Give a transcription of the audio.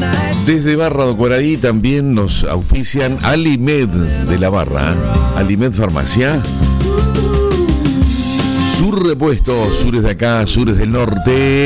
Desde Barra do Guaraí también nos auspician Alimed de la Barra, Alimed Farmacia, Sur Repuestos, Sures de acá, Sures del Norte.